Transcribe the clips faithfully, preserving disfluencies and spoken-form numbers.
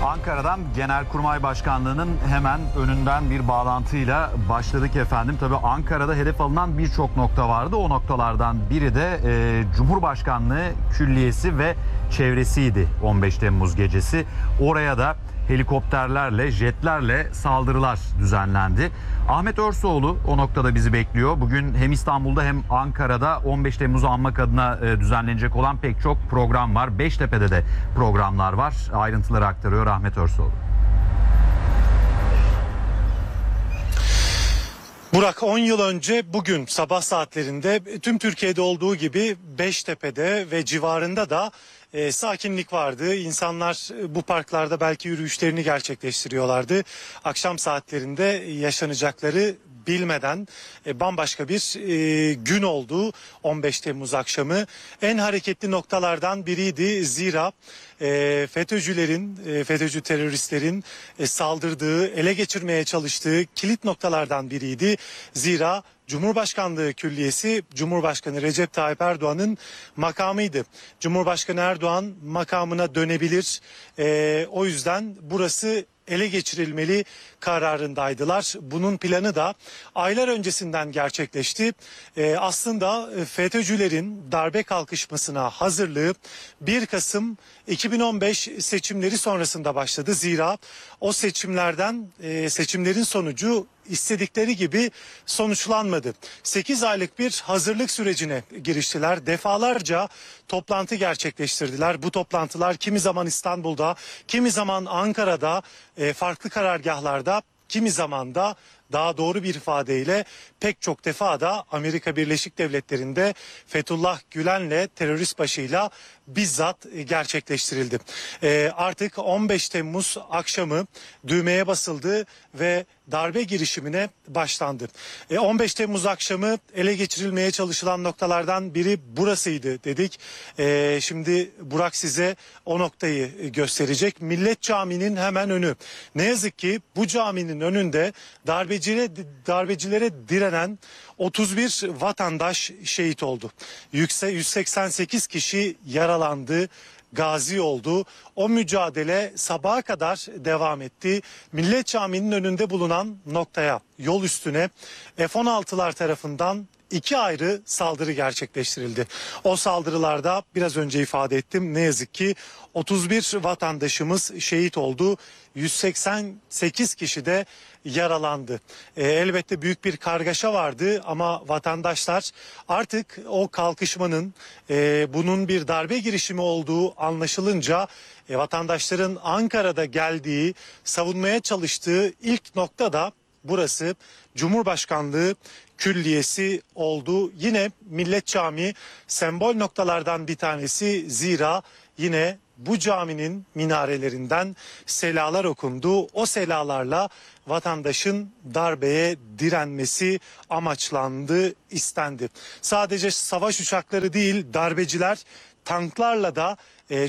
Ankara'dan Genelkurmay Başkanlığı'nın hemen önünden bir bağlantıyla başladık efendim. Tabii Ankara'da hedef alınan birçok nokta vardı. O noktalardan biri de e, Cumhurbaşkanlığı Külliyesi ve çevresiydi on beş Temmuz gecesi. Oraya da helikopterlerle, jetlerle saldırılar düzenlendi. Ahmet Örsoğlu o noktada bizi bekliyor. Bugün hem İstanbul'da hem Ankara'da on beş Temmuz'u anmak adına düzenlenecek olan pek çok program var. Beştepe'de de programlar var. Ayrıntıları aktarıyor Ahmet Örsoğlu. Burak, on yıl önce bugün sabah saatlerinde tüm Türkiye'de olduğu gibi Beştepe'de ve civarında da e, sakinlik vardı. İnsanlar bu parklarda belki yürüyüşlerini gerçekleştiriyorlardı. Akşam saatlerinde yaşanacakları bilmeden e, bambaşka bir e, gün oldu on beş Temmuz akşamı. En hareketli noktalardan biriydi. Zira e, FETÖ'cülerin, e, FETÖ'cü teröristlerin e, saldırdığı, ele geçirmeye çalıştığı kilit noktalardan biriydi. Zira Cumhurbaşkanlığı Külliyesi Cumhurbaşkanı Recep Tayyip Erdoğan'ın makamıydı. Cumhurbaşkanı Erdoğan makamına dönebilir. E, o yüzden burası ele geçirilmeli kararındaydılar. Bunun planı da aylar öncesinden gerçekleşti. Ee, aslında FETÖ'cülerin darbe kalkışmasına hazırlığı bir Kasım iki bin on beş seçimleri sonrasında başladı. Zira o seçimlerden e, seçimlerin sonucu istedikleri gibi sonuçlanmadı. sekiz aylık bir hazırlık sürecine giriştiler. Defalarca toplantı gerçekleştirdiler. Bu toplantılar kimi zaman İstanbul'da, kimi zaman Ankara'da, e, farklı karargahlarda, kimi zaman da daha doğru bir ifadeyle pek çok defa da Amerika Birleşik Devletleri'nde Fethullah Gülen'le, terörist başıyla bizzat gerçekleştirildi. Ee, artık on beş Temmuz akşamı düğmeye basıldı ve darbe girişimine başlandı. Ee, on beş Temmuz akşamı ele geçirilmeye çalışılan noktalardan biri burasıydı dedik. Ee, şimdi Burak size o noktayı gösterecek. Millet Camii'nin hemen önü. Ne yazık ki bu caminin önünde darbecilere, darbecilere direnen otuz bir vatandaş şehit oldu. yüz seksen sekiz kişi yaralandı, gazi oldu. O mücadele sabaha kadar devam etti. Millet Camii'nin önünde bulunan noktaya, yol üstüne F on altılar tarafından iki ayrı saldırı gerçekleştirildi. O saldırılarda biraz önce ifade ettim, ne yazık ki otuz bir vatandaşımız şehit oldu. yüz seksen sekiz kişi de yaralandı. E, elbette büyük bir kargaşa vardı ama vatandaşlar artık o kalkışmanın e, bunun bir darbe girişimi olduğu anlaşılınca e, vatandaşların Ankara'da geldiği, savunmaya çalıştığı ilk nokta da burası Cumhurbaşkanlığı Külliyesi oldu. Yine Millet Camii sembol noktalardan bir tanesi, zira yine bu caminin minarelerinden selalar okundu. O selalarla vatandaşın darbeye direnmesi amaçlandı, istendi. Sadece savaş uçakları değil, darbeciler tanklarla da e,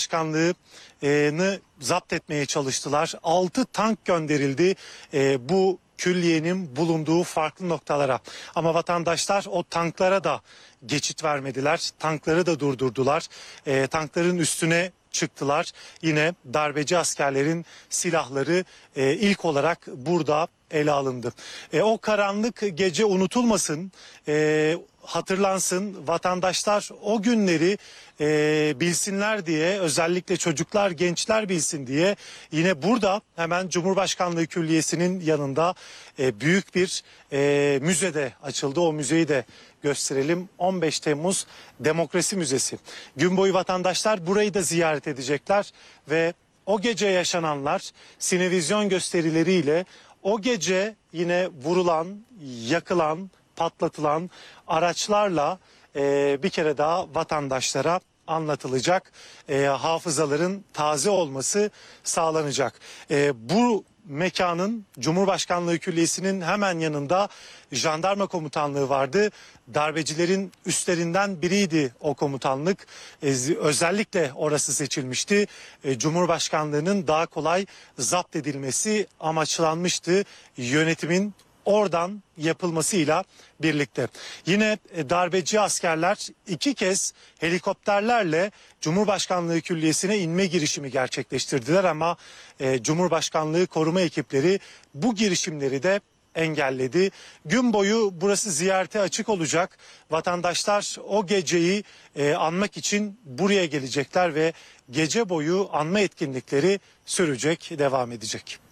Cumhurbaşkanlığını zapt etmeye çalıştılar. altı tank gönderildi e, bu külliyenin bulunduğu farklı noktalara. Ama vatandaşlar o tanklara da geçit vermediler. Tankları da durdurdular. E, tankların üstüne çıktılar. Yine darbeci askerlerin silahları e, ilk olarak burada ele alındı. E, o karanlık gece unutulmasın, e, hatırlansın. Vatandaşlar o günleri e, bilsinler diye, özellikle çocuklar, gençler bilsin diye yine burada hemen Cumhurbaşkanlığı Külliyesi'nin yanında e, büyük bir e, müze de açıldı. O müzeyi de gösterelim. on beş Temmuz Demokrasi Müzesi. Gün boyu vatandaşlar burayı da ziyaret edecekler ve o gece yaşananlar sinevizyon gösterileriyle, o gece yine vurulan, yakılan, patlatılan araçlarla e, bir kere daha vatandaşlara anlatılacak. E, hafızaların taze olması sağlanacak. E, bu mekanın, Cumhurbaşkanlığı Külliyesi'nin hemen yanında jandarma komutanlığı vardı. Darbecilerin üstlerinden biriydi o komutanlık. E, özellikle orası seçilmişti. E, Cumhurbaşkanlığının daha kolay zapt edilmesi amaçlanmıştı. Yönetimin oradan yapılmasıyla birlikte. Yine e, darbeci askerler iki kez helikopterlerle Cumhurbaşkanlığı Külliyesi'ne inme girişimi gerçekleştirdiler ama e, Cumhurbaşkanlığı koruma ekipleri bu girişimleri de engelledi. Gün boyu burası ziyarete açık olacak. Vatandaşlar o geceyi e, anmak için buraya gelecekler ve gece boyu anma etkinlikleri sürecek, devam edecek.